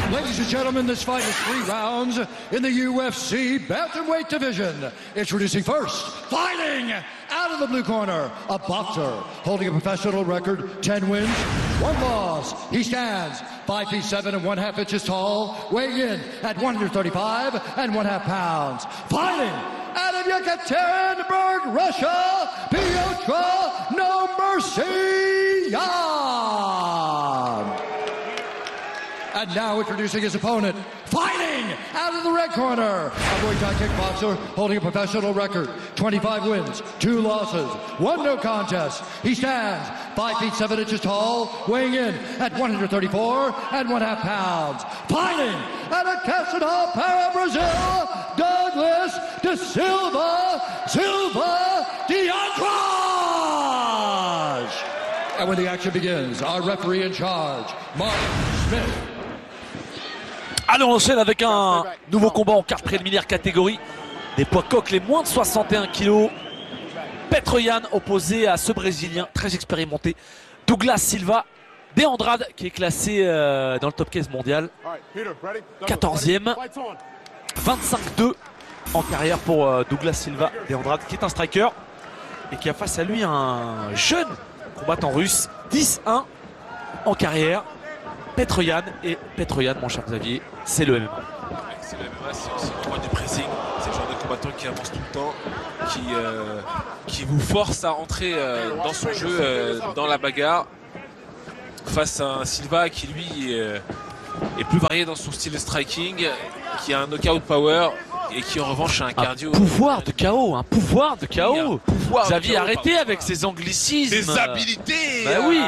Ladies and gentlemen, this fight is 3 rounds in the UFC bantamweight division. Introducing first, fighting out of the blue corner, a boxer holding a professional record, 10 wins, 1 loss. He stands 5 feet 7 and 1/2 inches tall, weighing in at 135 and 1/2 pounds. Fighting out of Yekaterinburg, Russia, Piotr No Mercy Yan. And now introducing his opponent, fighting out of the red corner, a Muay Thai kickboxer holding a professional record, 25 wins, 2 losses, 1 no contest. He stands 5 feet 7 inches tall, weighing in at 134 and 1/2 pounds. Fighting out of Castanhal, Para, Brazil, Douglas de Silva de Andrade. And when the action begins, our referee in charge, Mark Smith. Allez, on enchaîne avec un nouveau combat en carte préliminaire catégorie des poids coqs, les moins de 61 kg. Petr Yan opposé à ce Brésilien très expérimenté, Douglas Silva de Andrade, qui est classé dans le top 15 mondial, 14e, 25-2 en carrière pour Douglas Silva de Andrade, qui est un striker et qui a face à lui un jeune combattant russe, 10-1 en carrière. Petr Yan, et Petr Yan, mon cher Xavier, c'est le MMA. C'est le MMA, c'est aussi le droit du pressing. C'est le genre de combattant qui avance tout le temps, qui vous force à entrer dans son jeu, dans la bagarre, face à un Silva qui lui est plus varié dans son style de striking, qui a un knockout power et qui en revanche a un cardio. Un pouvoir de KO, un pouvoir de KO. Oui, un pouvoir de Xavier, KO, arrêtez avec ces anglicismes. des habilités. Bah oui.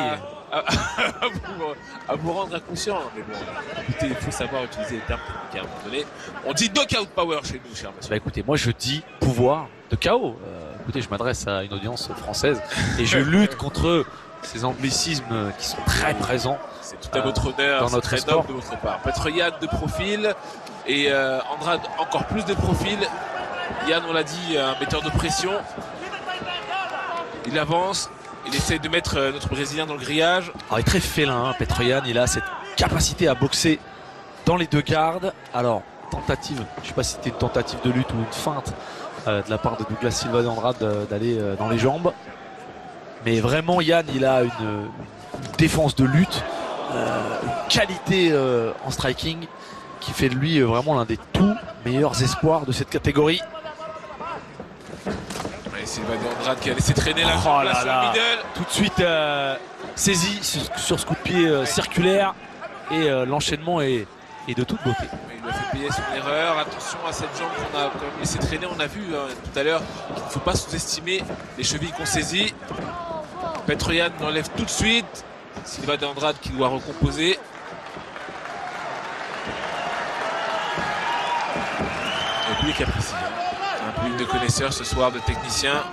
À vous rendre inconscient. Mais bon, écoutez, il faut savoir utiliser les termes techniques à un moment donné. On dit knockout power chez nous, cher monsieur. Bah écoutez, moi je dis pouvoir de KO. Écoutez, je m'adresse à une audience française et je lutte contre ces anglicismes qui sont très présents. C'est tout à votre honneur, dans notre très sport. noble de votre part. Petr Yan de profil et Andrade encore plus de profil. Yan, on l'a dit, un metteur de pression. Il avance. Il essaye de mettre notre Brésilien dans le grillage. Alors, il est très félin, hein, Petr Yan. Il a cette capacité à boxer dans les deux gardes. Alors, tentative, je ne sais pas si c'était une tentative de lutte ou une feinte de la part de Douglas Silva d'Andrade d'aller dans les jambes. Mais vraiment, Yan, il a une défense de lutte, une qualité en striking qui fait de lui vraiment l'un des tout meilleurs espoirs de cette catégorie. Silva de Andrade qui a laissé traîner la jambe là sur le middle. Tout de suite saisi sur ce coup de pied circulaire et l'enchaînement est de toute beauté. Il lui a fait payer son erreur. Attention à cette jambe qu'on a quand même laissé traîner. On a vu tout à l'heure qu'il ne faut pas sous-estimer les chevilles qu'on saisit. Petr Yan l'enlève tout de suite. Silva de Andrade qui doit recomposer. Le public apprécie. Un public de connaisseurs ce soir, de techniciens.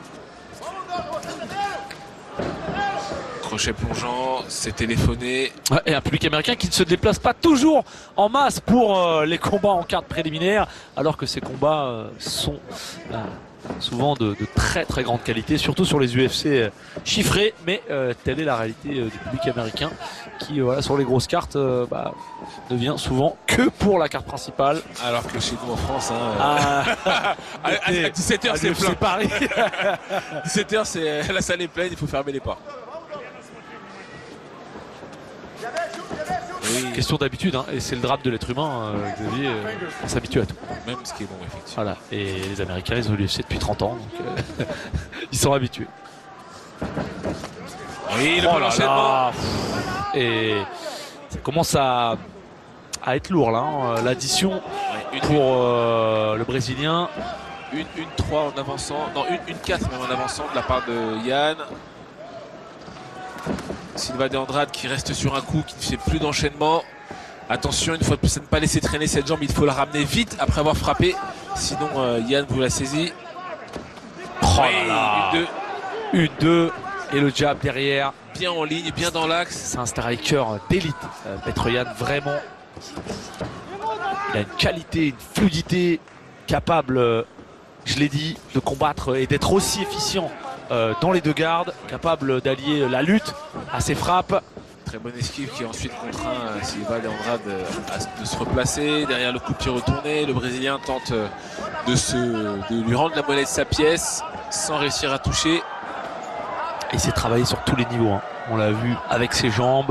Crochet plongeant, c'est téléphoné. Et un public américain qui ne se déplace pas toujours en masse pour les combats en carte préliminaire, alors que ces combats sont souvent de très très grande qualité, surtout sur les UFC chiffrés, mais telle est la réalité du public américain qui sur les grosses cartes ne vient souvent que pour la carte principale. Alors que chez nous en France, à 17h c'est plein. Paris. 17h c'est la salle est pleine, il faut fermer les portes. Oui. Question d'habitude, hein, et c'est le drame de l'être humain, Xavier, on s'habitue à tout. Même ce qui est bon, effectivement. Voilà, et les Américains, ils ont l'UFC depuis 30 ans, donc ils sont habitués. Oui, le bon enchaînement. Et ça commence à être lourd là, hein, l'addition pour le Brésilien. Une 3 en avançant, non une 4 même en avançant de la part de Yan. Silva de Andrade qui reste sur un coup, qui ne fait plus d'enchaînement. Attention, une fois de plus à ne pas laisser traîner cette jambe, il faut la ramener vite après avoir frappé. Sinon Yan vous la saisit. Une 2 et le jab derrière. Bien en ligne, bien dans l'axe. C'est un striker d'élite, Petr Yan, vraiment. Il a une qualité, une fluidité, capable, je l'ai dit, de combattre et d'être aussi efficient dans les deux gardes, capable d'allier la lutte à ses frappes. Très bonne esquive qui ensuite contraint Silva de Andrade de se replacer. Derrière le coup de pied retourné, le Brésilien tente de lui rendre la monnaie de sa pièce sans réussir à toucher. Et il s'est travaillé sur tous les niveaux, hein. On l'a vu avec ses jambes.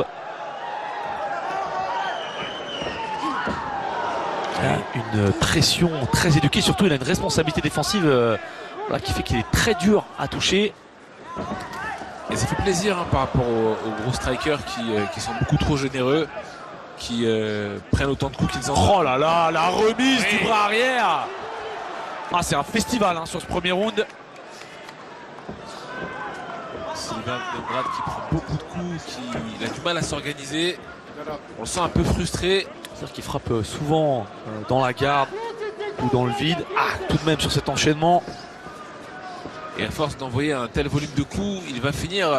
Il a une pression très éduquée, surtout il a une responsabilité défensive voilà, qui fait qu'il est très dur à toucher. Et ça fait plaisir hein, par rapport aux gros strikers qui sont beaucoup trop généreux, qui prennent autant de coups qu'ils en ont. Oh là là, la remise du bras arrière. Ah, c'est un festival hein, sur ce premier round. Sylvain Andrade qui prend beaucoup de coups, il a du mal à s'organiser. On le sent un peu frustré. C'est-à-dire qu'il frappe souvent dans la garde ou dans le vide. Ah, tout de même sur cet enchaînement. Et à force d'envoyer un tel volume de coups, il va finir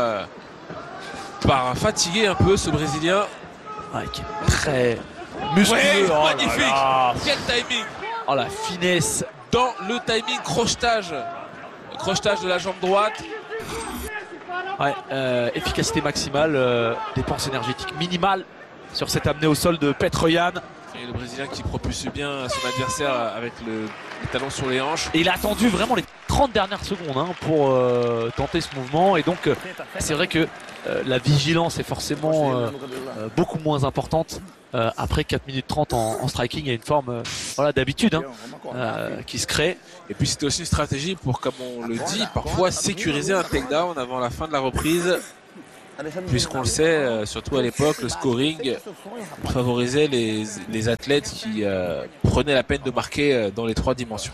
par fatiguer un peu ce Brésilien. Ouais, qui est très muscleux. Ouais, oh magnifique. Là là. Quel timing. Oh, la finesse. Dans le timing, crochetage. Crochetage de la jambe droite. Ouais, efficacité maximale, dépense énergétique minimale sur cette amenée au sol de Petroyan. Et le Brésilien qui propulse bien son adversaire avec les talons sur les hanches. Et il a attendu vraiment les 30 dernières secondes hein, pour tenter ce mouvement. Et donc, c'est vrai que la vigilance est forcément beaucoup moins importante. Après 4 minutes 30 en striking, il y a une forme voilà, d'habitude hein, qui se crée. Et puis c'était aussi une stratégie pour, comme on le dit, parfois sécuriser un takedown avant la fin de la reprise. Puisqu'on le sait, surtout à l'époque, le scoring favorisait les athlètes qui prenaient la peine de marquer dans les 3 dimensions.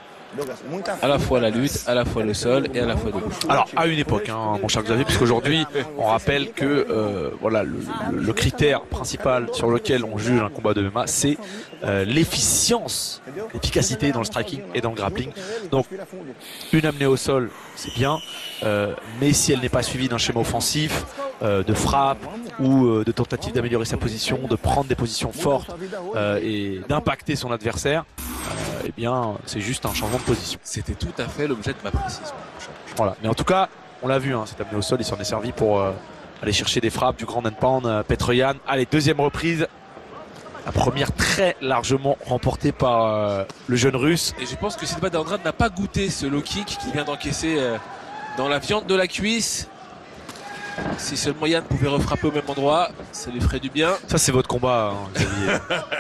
À la fois la lutte, à la fois le sol et à la fois debout. Alors à une époque, hein, mon cher Xavier, puisqu'aujourd'hui on rappelle que voilà, le critère principal sur lequel on juge un combat de MMA, c'est l'efficience, l'efficacité dans le striking et dans le grappling. Donc une amenée au sol, c'est bien, mais si elle n'est pas suivie d'un schéma offensif, de frappe ou de tentative d'améliorer sa position, de prendre des positions fortes et d'impacter son adversaire, eh bien c'est juste un changement de position. C'était tout à fait l'objet de ma précision. Voilà, mais en tout cas, on l'a vu, hein, cet amené au sol, il s'en est servi pour aller chercher des frappes, du grand and pound, Petroyan. Allez, deuxième reprise. La première très largement remportée par le jeune russe. Et je pense que Silva d'Andrade n'a pas goûté ce low kick qu'il vient d'encaisser dans la viande de la cuisse. Si seulement Yann pouvait refrapper au même endroit, ça lui ferait du bien. Ça c'est votre combat, hein, Xavier.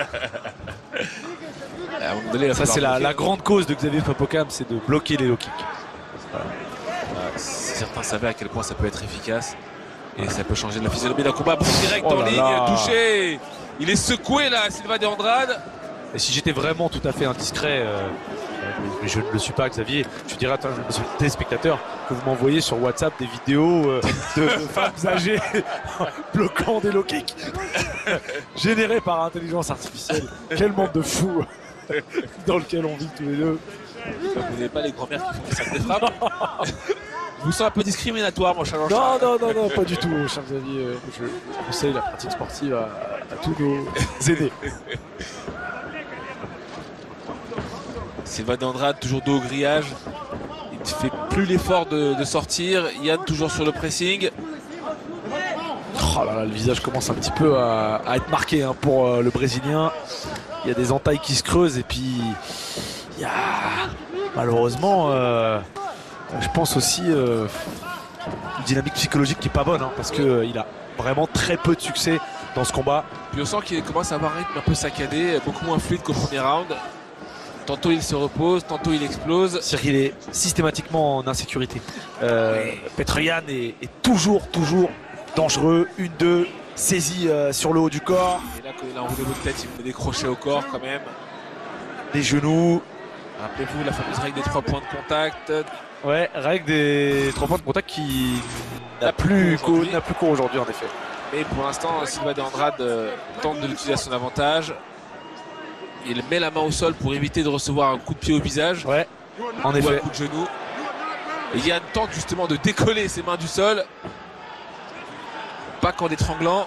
Ça c'est la grande cause de Xavier Papokam, c'est de bloquer les low kicks. Voilà. Si certains savaient à quel point ça peut être efficace et ça peut changer la physionomie d'un combat. Direct en ligne, touché. Il est secoué là, Silva de Andrade. Et si j'étais vraiment tout à fait indiscret, mais je ne le suis pas, Xavier, je dirais à monsieur le téléspectateur que vous m'envoyez sur WhatsApp des vidéos de femmes âgées bloquant des low kicks générés par intelligence artificielle. Quel monde de fous dans lequel on vit tous les deux. Vous n'avez pas les grands-mères qui font des sacs de frappe. Je vous sens un peu discriminatoire, mon cher Jean-Charles. Non, pas du tout, mon cher Xavier. Je conseille la pratique sportive à tous nos aînés. Silva d'Andrade toujours dos au grillage. Il ne fait plus l'effort de sortir. Yann toujours sur le pressing. Oh là là, le visage commence un petit peu à être marqué hein, pour le Brésilien. Il y a des entailles qui se creusent et puis il y a malheureusement je pense aussi une dynamique psychologique qui est pas bonne hein, parce qu'il a vraiment très peu de succès dans ce combat. Puis on sent qu'il commence à avoir un rythme un peu saccadé, beaucoup moins fluide qu'au premier round. Tantôt il se repose, tantôt il explose. C'est-à-dire qu'il est systématiquement en insécurité. Petroyan est toujours dangereux. 1-2, saisi sur le haut du corps. Et là, quand il a enroulé votre tête, il met des crochets au corps quand même. Des genoux. Rappelez-vous la fameuse règle des 3 points de contact. Ouais, règle des 3 points de contact qui n'a plus cours aujourd'hui en effet. Mais pour l'instant, Silva d'Andrade tente de l'utiliser à son avantage. Il met la main au sol pour éviter de recevoir un coup de pied au visage. Ouais, en ou effet. un coup de genou. Et Yann tente justement de décoller ses mains du sol. Pas qu'en l'étranglant.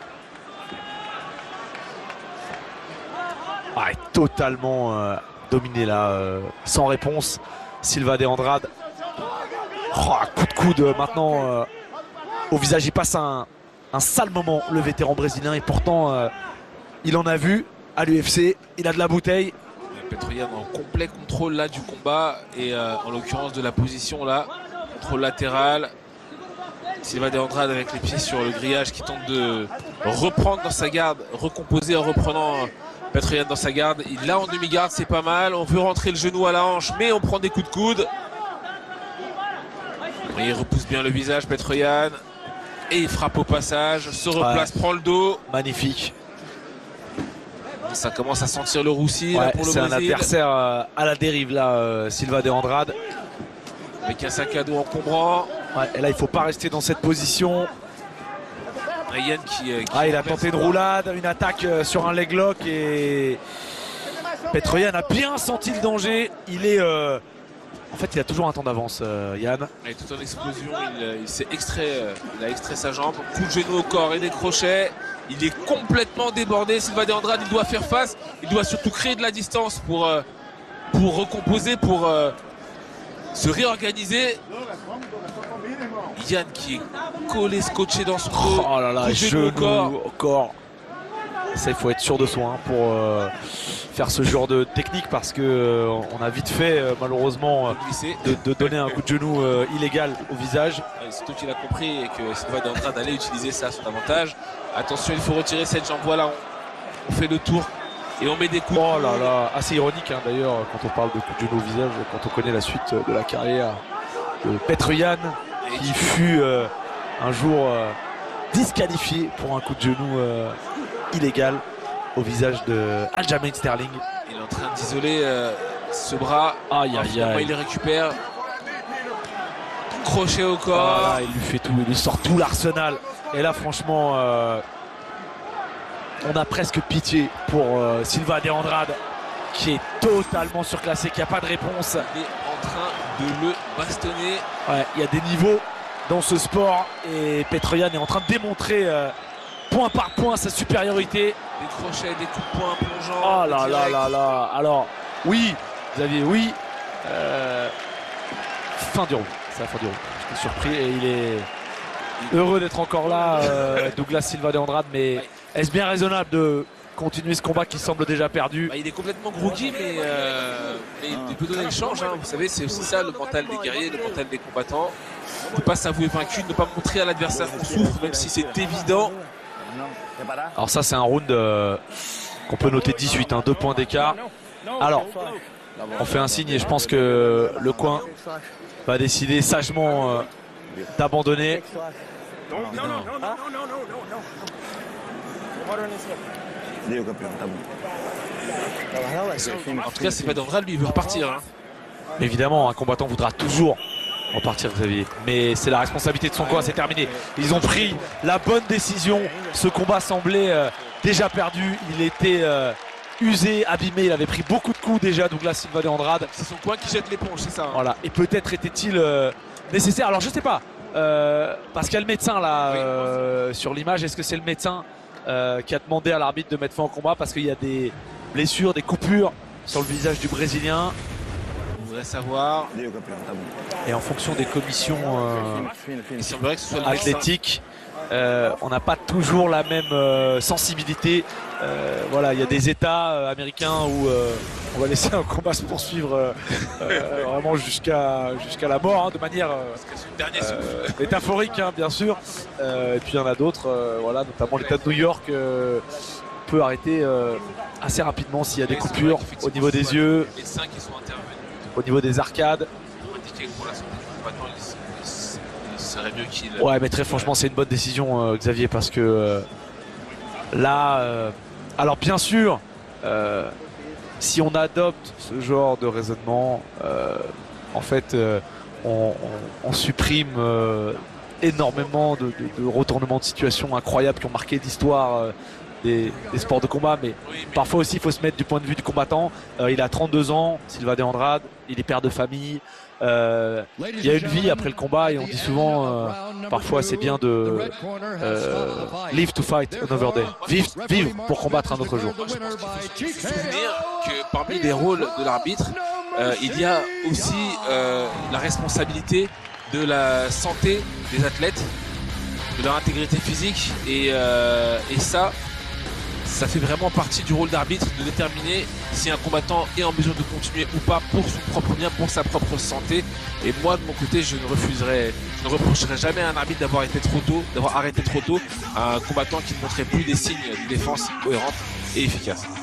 Ah, totalement dominé là, sans réponse. Silva de Andrade. Oh, coup de coude maintenant au visage. Il passe un un sale moment, le vétéran brésilien, et pourtant il en a vu à l'UFC, il a de la bouteille. Petroyan en complet contrôle là du combat et en l'occurrence de la position là, contrôle latéral. Silva de Andrade avec les pieds sur le grillage qui tente de reprendre dans sa garde, recomposer en reprenant Petroyan dans sa garde. Il l'a en demi-garde, c'est pas mal. On veut rentrer le genou à la hanche, mais on prend des coups de coude. Et il repousse bien le visage, Petroyan. Et il frappe au passage, se replace, prend le dos. Magnifique. Ça commence à sentir le roussi là, pour le Brésil. C'est un adversaire à la dérive là, Silva de Andrade. Avec un sac à dos encombrant. Ouais, et là il faut pas rester dans cette position. Yann qui il a tenté une roulade, une attaque sur un leg lock et Petroyan a bien senti le danger. Il est en fait il a toujours un temps d'avance, Yann. Et tout en explosion, il s'est extrait, il a extrait sa jambe, coup de genou au corps et des crochets. Il est complètement débordé. Silva de Andrade, il doit faire face. Il doit surtout créer de la distance pour recomposer, pour se réorganiser. Yann qui est collé, scotché dans son dos. Oh là là, genou au corps. Ça, il faut être sûr de soi hein, pour faire ce genre de technique parce que on a vite fait malheureusement de donner un coup de genou illégal au visage. Surtout qu'il a compris et que Silva de Andrade allait utiliser ça à son avantage. Attention, il faut retirer cette jambe. Voilà, on fait le tour et on met des coups. Oh là là, assez ironique hein, d'ailleurs quand on parle de coup de genou au visage, quand on connaît la suite de la carrière de Petroyan qui fut un jour disqualifié pour un coup de genou illégal au visage de Aljamain Sterling. Il est en train d'isoler ce bras. Aïe aïe aïe. Il le récupère. Crochet au corps. Voilà, il lui fait tout, il lui sort tout l'arsenal. Et là franchement on a presque pitié pour Silva de Andrade qui est totalement surclassé, qui n'a pas de réponse. Il est en train de le bastonner. Ouais, il y a des niveaux dans ce sport et Petroyan est en train de démontrer point par point sa supériorité. Des crochets, des coups de poing plongeants. Oh là là là là. Alors oui, Xavier, oui. Fin du round. C'est la fin du round. J'étais surpris et il est heureux d'être encore là, Douglas Silva de Andrade, mais est-ce bien raisonnable de continuer ce combat qui semble déjà perdu? Il est complètement groggy, mais il peut donner le change. Hein. Vous savez, c'est aussi ça le mental des guerriers, le mental des combattants. Ne pas s'avouer vaincu, ne pas montrer à l'adversaire qu'on souffre, même si c'est évident. Alors ça, c'est un round qu'on peut noter 18, hein, 2 points d'écart. Alors, on fait un signe et je pense que le coin va décider sagement d'abandonner. En tout cas, c'est pas d'Andrade, lui, il veut repartir. Hein. Évidemment, un combattant voudra toujours repartir, Xavier. Mais c'est la responsabilité de son camp, c'est terminé. Ils ont pris la bonne décision. Ce combat semblait déjà perdu. Il était usé, abîmé. Il avait pris beaucoup de coups déjà, Douglas Silva de Andrade. C'est son coin qui jette l'éponge, c'est ça. Hein. Voilà. Et peut-être était-il nécessaire. Alors je sais pas. Parce qu'il y a le médecin là sur l'image. Est-ce que c'est le médecin qui a demandé à l'arbitre de mettre fin au combat parce qu'il y a des blessures, des coupures sur le visage du Brésilien? On voudrait savoir. Et en fonction des commissions il semblerait que ce soit le athlétiques, on n'a pas toujours la même sensibilité. Voilà, il y a des États américains où on va laisser un combat se poursuivre vraiment jusqu'à la mort, hein, de manière métaphorique, hein, bien sûr. Et puis il y en a d'autres, voilà, notamment l'État de New York peut arrêter assez rapidement s'il y a des coupures au niveau des yeux, au niveau des arcades. Ouais, mais très franchement, c'est une bonne décision, Xavier, parce que là, alors bien sûr, si on adopte ce genre de raisonnement, en fait, on supprime énormément de retournements de situation incroyables qui ont marqué l'histoire des sports de combat, mais parfois aussi il faut se mettre du point de vue du combattant. Il a 32 ans, Silva de Andrade, il est père de famille. Il y a une vie après le combat et on dit souvent parfois c'est bien de live to fight another day, vivre pour combattre un autre jour. Je pense qu'il faut se souvenir que parmi les rôles de l'arbitre il y a aussi la responsabilité de la santé des athlètes de leur intégrité physique et ça fait vraiment partie du rôle d'arbitre de déterminer si un combattant est en mesure de continuer ou pas pour son propre bien, pour sa propre santé. Et moi de mon côté, je ne reprocherai jamais à un arbitre d'avoir arrêté trop tôt un combattant qui ne montrait plus des signes de défense cohérente et efficace.